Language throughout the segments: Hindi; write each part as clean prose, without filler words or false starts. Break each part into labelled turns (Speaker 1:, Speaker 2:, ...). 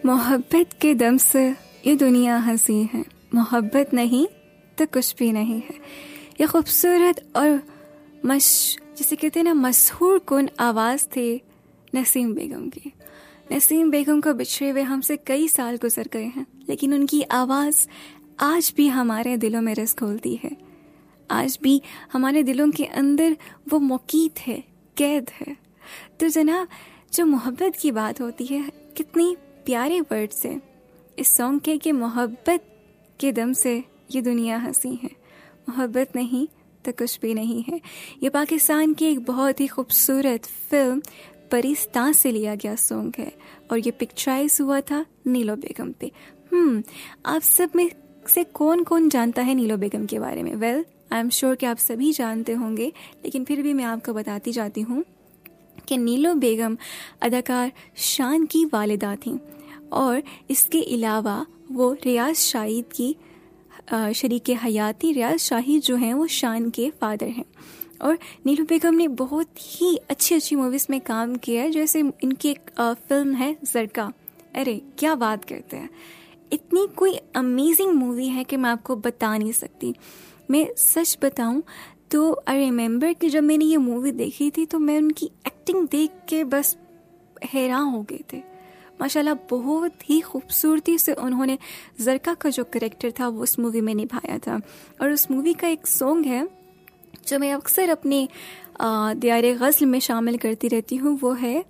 Speaker 1: मोहब्बत के दम से ये दुनिया हंसी है, मोहब्बत नहीं तो कुछ भी नहीं है। ये खूबसूरत और जिसे कहते हैं ना मशहूर कुन आवाज़ थी नसीम बेगम की। नसीम बेगम को बिछड़े हुए हमसे कई साल गुजर गए हैं, लेकिन उनकी आवाज़ आज भी हमारे दिलों में रस घोलती है। आज भी हमारे दिलों के अंदर वो मुक़ीद है, कैद है। तो जनाब, जो मोहब्बत की बात होती है, कितनी प्यारे वर्ड्स है इस सॉन्ग के कि मोहब्बत के दम से ये दुनिया हंसी है, मोहब्बत नहीं तो कुछ भी नहीं है। ये पाकिस्तान की एक बहुत ही खूबसूरत फिल्म परिस्तान से लिया गया सॉन्ग है और ये पिक्चराइज हुआ था नीलो बेगम पे। आप सब में से कौन कौन जानता है नीलो बेगम के बारे में? वेल, आई एम श्योर कि आप सभी जानते होंगे, लेकिन फिर भी मैं आपको बताती जाती हूँ कि नीलो बेगम अदाकार शान की वालिदा थीं और इसके अलावा वो रियाज शाहिद की शरीक हयात थी। रियाज शाहिद जो हैं वो शान के फादर हैं और नीलो बेगम ने बहुत ही अच्छी अच्छी मूवीज़ में काम किया है। जैसे इनकी एक फिल्म है ज़रका, अरे क्या बात करते हैं, इतनी कोई अमेजिंग मूवी है कि मैं आपको बता नहीं सकती। मैं सच बताऊं तो आई रिमेंबर कि जब मैंने ये मूवी देखी थी तो मैं उनकी एक्टिंग देख के बस हैरान हो गए थे। माशाल्लाह बहुत ही खूबसूरती से उन्होंने ज़रका का जो कैरेक्टर था वो उस मूवी में निभाया था। और उस मूवी का एक सॉन्ग है जो मैं अक्सर अपने दियारे ग़ज़ल में शामिल करती रहती हूँ, वो है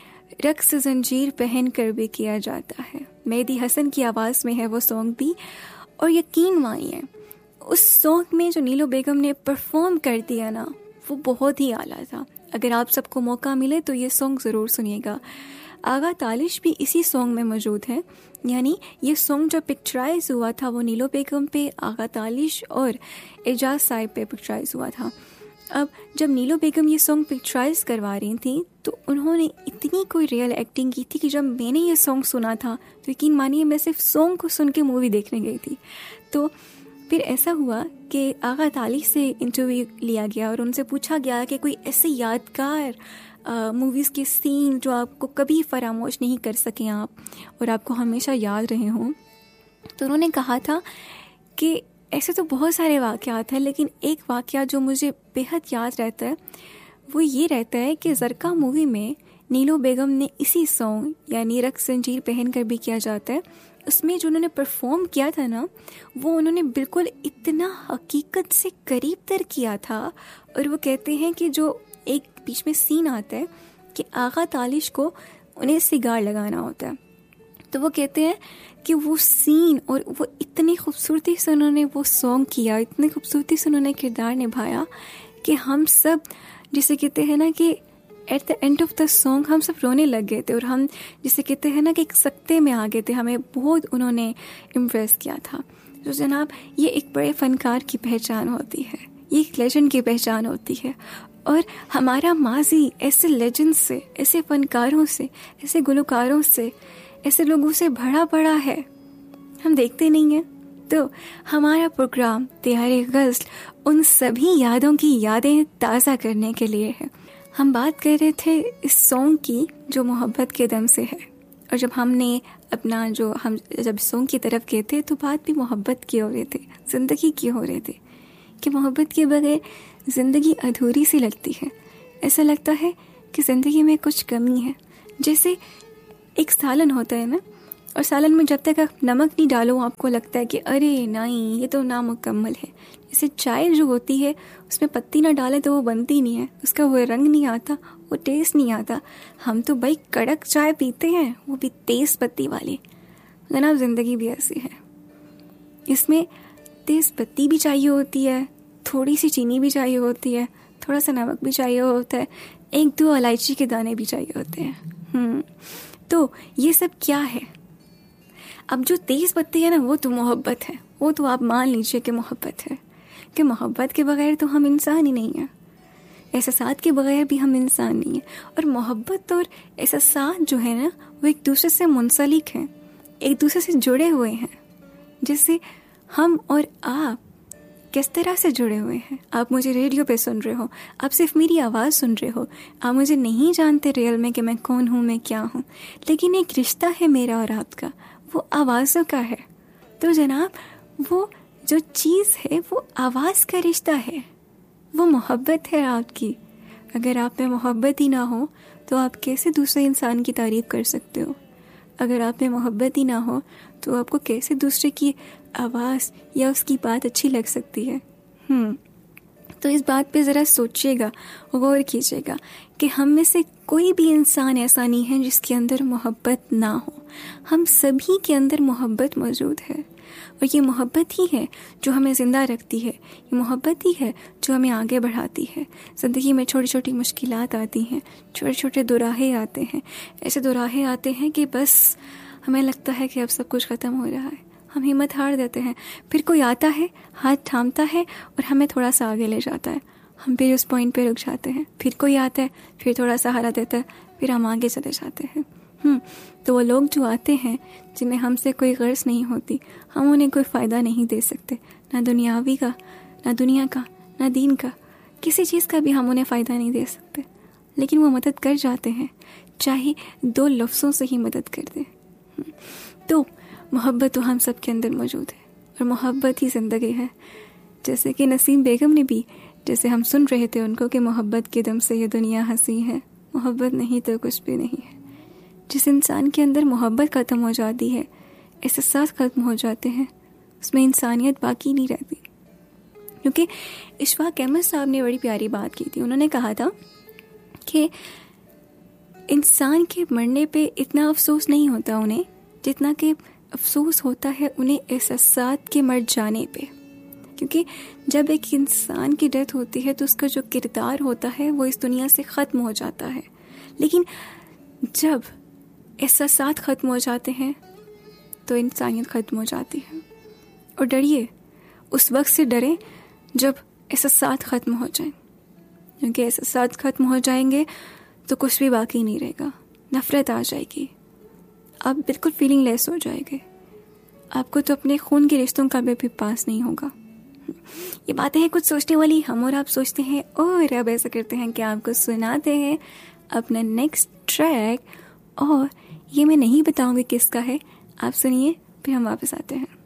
Speaker 1: रक्स ज़ंजीर पहन कर भी किया जाता है। मेहदी हसन की आवाज़ में है वो सॉन्ग भी। और यकीन मानिए उस सॉन्ग में जो नीलो बेगम ने परफॉर्म कर दिया ना, वो बहुत ही आला था। अगर आप सबको मौका मिले तो ये सॉन्ग ज़रूर सुनिएगा। आगा तालिश भी इसी सॉन्ग में मौजूद है, यानी ये सॉन्ग जो पिक्चराइज हुआ था वो नीलो बेगम पे, आगा तालिश और एजाज साहिब पे पिक्चराइज हुआ था। अब जब नीलो बेगम ये सॉन्ग पिक्चराइज करवा रही थी तो उन्होंने इतनी कोई रियल एक्टिंग की थी कि जब मैंने ये सॉन्ग सुना था तो यकीन मानिए मैं सिर्फ सॉन्ग को सुन के मूवी देखने गई थी। तो फिर ऐसा हुआ कि आगा तालिश से इंटरव्यू लिया गया और उनसे पूछा गया कि कोई ऐसे यादगार मूवीज़ के सीन जो आपको कभी फरामोश नहीं कर सकें आप और आपको हमेशा याद रहे हों। तो उन्होंने कहा था कि ऐसे तो बहुत सारे वाक़यात हैं, लेकिन एक वाक़या जो मुझे बेहद याद रहता है वो ये रहता है कि ज़रका मूवी में नीलो बेगम ने इसी सॉन्ग यानी रक्स ज़ंजीर पहन कर भी किया जाता है, उसमें जो उन्होंने परफॉर्म किया था ना, वो उन्होंने बिल्कुल इतना हकीकत से करीब तर किया था। और वो कहते हैं कि जो एक बीच में सीन आता है कि आगा तालिश को उन्हें सिगार लगाना होता है, तो वो कहते हैं कि वो सीन और वो इतनी खूबसूरती से उन्होंने वो सॉन्ग किया, इतनी खूबसूरती से उन्होंने किरदार निभाया कि हम सब जिसे कहते हैं ना कि at the end of the song हम सब रोने लग गए थे और हम जिसे कहते हैं ना कि एक सकते में आ गए थे। हमें बहुत उन्होंने इम्प्रेस किया था। तो जनाब, ये एक बड़े फ़नकार की पहचान होती है, ये एक लेजेंड की पहचान होती है। और हमारा माजी ऐसे लेजेंड से, ऐसे फ़नकारों से, ऐसे गुलकारों से, ऐसे लोगों से भरा पड़ा है, हम देखते नहीं हैं। तो हमारा प्रोग्राम दियारे ग़ज़ल उन सभी यादों की यादें ताज़ा करने के लिए है। हम बात कर रहे थे इस सॉन्ग की जो मोहब्बत के दम से है, और जब हमने अपना जब सॉन्ग की तरफ गए थे तो बात भी मोहब्बत की हो रही थी, ज़िंदगी की हो रही थी कि मोहब्बत के बगैर ज़िंदगी अधूरी सी लगती है। ऐसा लगता है कि ज़िंदगी में कुछ कमी है। जैसे एक सालन होता है ना, और सालन में जब तक आप नमक नहीं डालो आपको लगता है कि अरे नहीं, ये तो नामुकम्मल है। जैसे चाय जो होती है उसमें पत्ती ना डालें तो वो बनती नहीं है, उसका वो रंग नहीं आता, वो टेस्ट नहीं आता। हम तो भाई कड़क चाय पीते हैं, वो भी तेज़ पत्ती वाली। जनाब, ज़िंदगी भी ऐसी है, इसमें तेज़ पत्ती भी चाहिए होती है, थोड़ी सी चीनी भी चाहिए होती है, थोड़ा सा नमक भी चाहिए होता है, एक दो इलायची के दाने भी चाहिए होते हैं। तो ये सब क्या है? अब जो तेज़ पत्ती है ना, वो तो मोहब्बत है। वो तो आप मान लीजिए कि मोहब्बत है, कि मोहब्बत के बगैर तो हम इंसान ही नहीं हैं, एहसास के बगैर भी हम इंसान नहीं हैं। और मोहब्बत और एहसास जो है ना, वो एक दूसरे से मुंसलिक हैं, एक दूसरे से जुड़े हुए हैं। जैसे हम और आप किस तरह से जुड़े हुए हैं। आप मुझे रेडियो पे सुन रहे हो, आप सिर्फ मेरी आवाज़ सुन रहे हो, आप मुझे नहीं जानते रियल में कि मैं कौन हूँ, मैं क्या हूँ, लेकिन एक रिश्ता है मेरा और आपका, वो आवाज़ों का है। तो जनाब, वो जो चीज़ है वो आवाज़ का रिश्ता है, वो मोहब्बत है आपकी। अगर आप में मोहब्बत ही ना हो तो आप कैसे दूसरे इंसान की तारीफ़ कर सकते हो? अगर आप में मोहब्बत ही ना हो तो आपको कैसे दूसरे की आवाज़ या उसकी बात अच्छी लग सकती है? तो इस बात पे ज़रा सोचिएगा, गौर कीजिएगा कि हम में से कोई भी इंसान ऐसा नहीं है जिसके अंदर मोहब्बत ना हो। हम सभी के अंदर मोहब्बत मौजूद है, और ये मोहब्बत ही है जो हमें ज़िंदा रखती है, ये मोहब्बत ही है जो हमें आगे बढ़ाती है। ज़िंदगी में छोटी छोटी मुश्किलात आती हैं, छोटे छोटे दुराहे आते हैं, ऐसे दुराहे आते हैं कि बस हमें लगता है कि अब सब कुछ ख़त्म हो रहा है, हम हिम्मत हार देते हैं। फिर कोई आता है, हाथ थामता है और हमें थोड़ा सा आगे ले जाता है, हम फिर उस पॉइंट पे रुक जाते हैं। फिर कोई आता है, फिर थोड़ा सहारा देता है, फिर हम आगे चले जाते हैं। तो वो लोग जो आते हैं जिन्हें हमसे कोई गर्ज नहीं होती, हम उन्हें कोई फ़ायदा नहीं दे सकते, ना दुनियावी का, ना दुनिया का, ना दीन का, किसी चीज़ का भी हम उन्हें फ़ायदा नहीं दे सकते, लेकिन वो मदद कर जाते हैं, चाहे 2 लफ्ज़ों से ही मदद कर दे। तो मोहब्बत तो हम सब के अंदर मौजूद है, और मोहब्बत ही ज़िंदगी है। जैसे कि नसीम बेगम ने भी, जैसे हम सुन रहे थे उनको, कि मोहब्बत के दम से ये दुनिया हंसी है, मोहब्बत नहीं तो कुछ भी नहीं है। जिस इंसान के अंदर मोहब्बत ख़त्म हो जाती है, एहसास ख़त्म हो जाते हैं, उसमें इंसानियत बाकी नहीं रहती। क्योंकि इशफाक अहमद साहब ने बड़ी प्यारी बात की थी। उन्होंने कहा था कि इंसान के मरने पे इतना अफसोस नहीं होता उन्हें, जितना कि अफसोस होता है उन्हें एहसासात के मर जाने पे। क्योंकि जब एक इंसान की डेथ होती है तो उसका जो किरदार होता है वो इस दुनिया से ख़त्म हो जाता है, लेकिन जब एहसासात ख़त्म हो जाते हैं तो इंसानियत ख़त्म हो जाती है। और डरिए, उस वक्त से डरें जब एहसासात ख़त्म हो जाएं, क्योंकि एहसासात ख़त्म हो जाएंगे तो कुछ भी बाकी नहीं रहेगा। नफ़रत आ जाएगी, आप बिल्कुल फीलिंग लेस हो जाएंगे, आपको तो अपने खून के रिश्तों का भी पास नहीं होगा। ये बातें हैं कुछ सोचने वाली। हम और आप सोचते हैं और अब ऐसा करते हैं कि आपको सुनाते हैं अपना नेक्स्ट ट्रैक, और ये मैं नहीं बताऊंगी किसका है, आप सुनिए फिर हम वापस आते हैं।